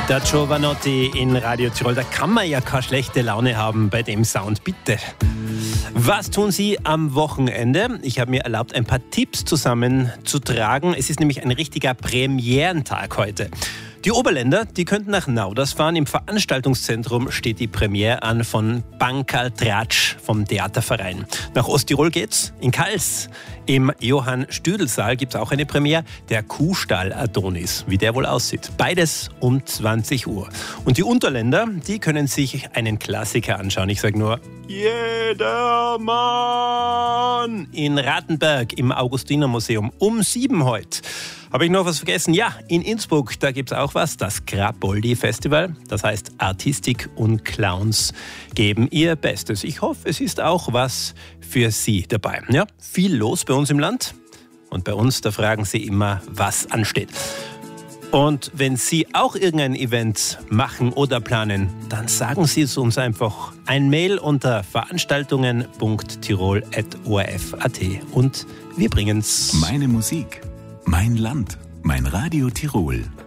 Der Giovanotti in Radio Tirol, da kann man ja keine schlechte Laune haben bei dem Sound, bitte. Was tun Sie am Wochenende? Ich habe mir erlaubt, ein paar Tipps zusammenzutragen. Es ist nämlich ein richtiger Premierentag heute. Die Oberländer, die könnten nach Nauders fahren. Im Veranstaltungszentrum steht die Premiere an von Bankerl Tratsch vom Theaterverein. Nach Osttirol geht's. In Kals im Johann-Stüdel-Saal gibt's auch eine Premiere. Der Kuhstall-Adonis, wie der wohl aussieht. Beides um 20 Uhr. Und die Unterländer, die können sich einen Klassiker anschauen. Ich sage nur, Jedermann in Rattenberg im Augustinermuseum um 7 heute. Habe ich noch was vergessen? Ja, in Innsbruck, da gibt es auch was, das Graboldi-Festival. Das heißt, Artistik und Clowns geben ihr Bestes. Ich hoffe, es ist auch was für Sie dabei. Ja, viel los bei uns im Land. Und bei uns, da fragen Sie immer, was ansteht. Und wenn Sie auch irgendein Event machen oder planen, dann sagen Sie es uns einfach. Ein Mail unter veranstaltungen.tirol@orf.at und wir bringen's. Meine Musik, mein Land, mein Radio Tirol.